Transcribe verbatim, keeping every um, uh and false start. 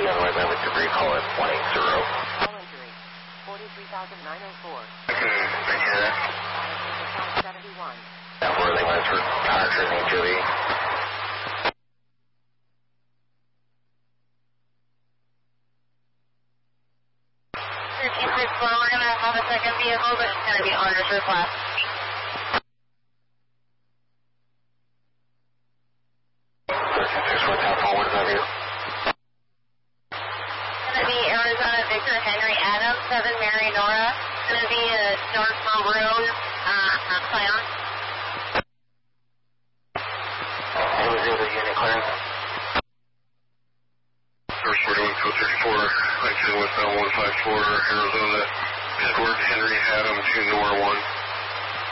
T, otherwise I would debris call it one eight zero. Call injury, forty-three thousand nine hundred four. I can hear that. seventy-one. That where they went for power training duty. thirteen six four, we're going to have a second vehicle, but it's going to be owner's request. thirteen six four, ten four, what is that view? It's going to be Arizona Victor Henry Adams, seven Mary Nora. It's going to be a North Maroon uh, clown. What was the other unit clearance? First we're doing code thirty-four, nineteen westbound one five four, Arizona, Edward Henry Adams to Nora one.